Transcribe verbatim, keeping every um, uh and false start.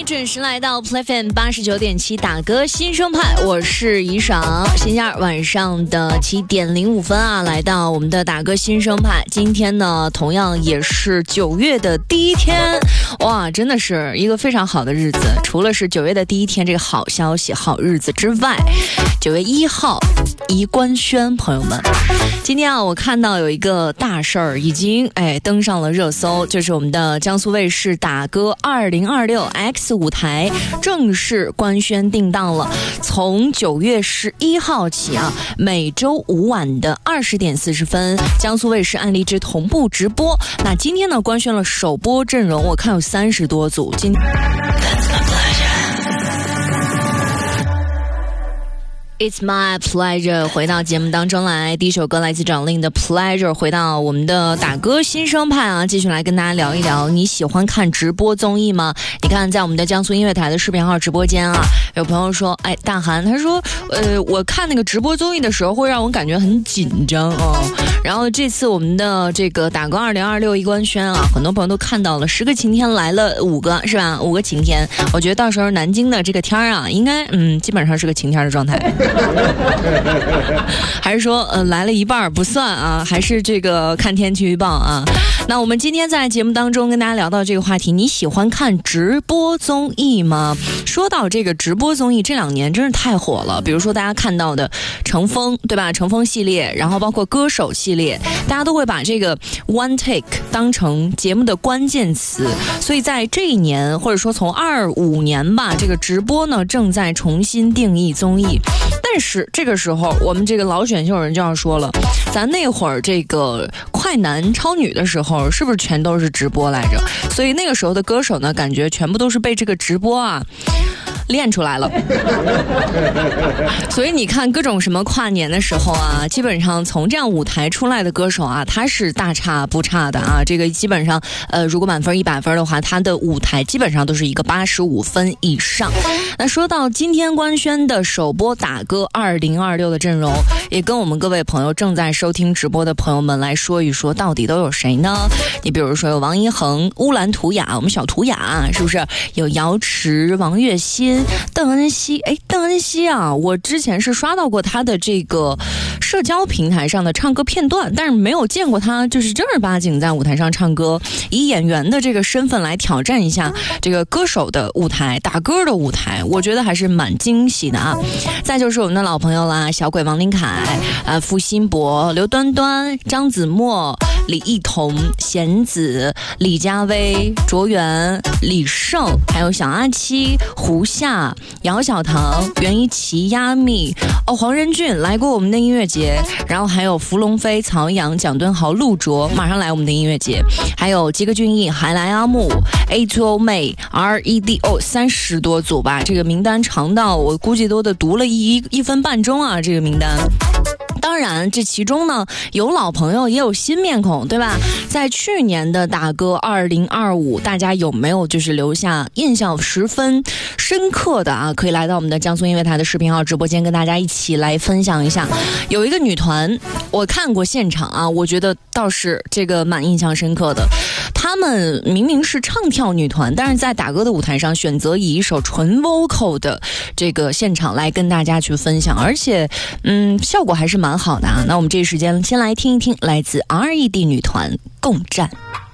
准时来到 Play F M 八十九点七打歌新生派，我是怡爽。星期二晚上的七点零五分啊，来到我们的打歌新生派。今天呢，同样也是九月的第一天，哇，真的是一个非常好的日子。除了是九月的第一天这个好消息、好日子之外，九月一号宜官宣，朋友们，今天啊，我看到有一个大事儿已经哎登上了热搜，就是我们的江苏卫视打歌二零二六 X 舞台正式官宣定档了。从九月十一号起啊，每周五晚的二十点四十分，江苏卫视按荔枝同步直播。那今天呢，官宣了首播阵容，我看有三十多组。今It's my pleasure， 回到节目当中来，第一首歌来自张令的 Pleasure， 回到我们的打歌新生派啊，继续来跟大家聊一聊，你喜欢看直播综艺吗？你看在我们的江苏音乐台的视频号直播间啊，有朋友说，哎，大韩他说，呃，我看那个直播综艺的时候会让我感觉很紧张哦。然后这次我们的这个打歌二零二六一官宣啊，很多朋友都看到了，十个晴天来了五个是吧？五个晴天，我觉得到时候南京的这个天啊，应该嗯基本上是个晴天的状态。还是说呃来了一半不算啊，还是这个看天气预报啊。那我们今天在节目当中跟大家聊到这个话题，你喜欢看直播综艺吗？说到这个直播综艺，这两年真是太火了，比如说大家看到的乘风对吧，乘风系列，然后包括歌手系列，大家都会把这个 one take 当成节目的关键词。所以在这一年，或者说从二五年吧，这个直播呢正在重新定义综艺。但是这个时候我们这个老选秀人就要说了，咱那会儿这个快男超女的时候是不是全都是直播来着？所以那个时候的歌手呢，感觉全部都是被这个直播啊练出来了。所以你看各种什么跨年的时候啊，基本上从这样舞台出来的歌手啊，他是大差不差的啊。这个基本上呃，如果满分一百分的话，他的舞台基本上都是一个八十五分以上。那说到今天官宣的首播打歌二零二六的阵容，也跟我们各位朋友正在收听直播的朋友们来说一说，到底都有谁呢？你比如说有王一恒、乌兰图雅，我们小图雅是不是？有瑶池、王栎鑫、邓恩熙。哎，邓恩熙啊，我之前是刷到过他的这个社交平台上的唱歌片段，但是没有见过他就是正儿八经在舞台上唱歌，以演员的这个身份来挑战一下这个歌手的舞台，打歌的舞台，我觉得还是蛮惊喜的啊。再就是我们的老朋友啦，小鬼王林凯、呃付辛博、刘端端、张子墨、李艺彤、贤子、李佳薇、卓源、李晟，还有小阿七、胡夏、姚小棠、袁一琦、亚密，哦，黄仁俊来过我们的音乐节，然后还有伏龙飞、曹阳、蒋敦豪、陆卓马上来我们的音乐节，还有吉克隽逸、海来阿木、A two O 妹、R E D 哦，三十多组吧，这个名单长到我估计都得读了一一分半钟啊，这个名单。当然这其中呢有老朋友也有新面孔对吧？在去年的打歌二零二五，大家有没有就是留下印象十分深刻的啊？可以来到我们的江苏音乐台的视频号直播间跟大家一起来分享一下。有一个女团我看过现场啊，我觉得倒是这个蛮印象深刻的。他们明明是唱跳女团，但是在打歌的舞台上选择以一首纯 vocal 的这个现场来跟大家去分享，而且嗯效果还是蛮好的啊。那我们这一时间先来听一听来自 R E D 女团共战。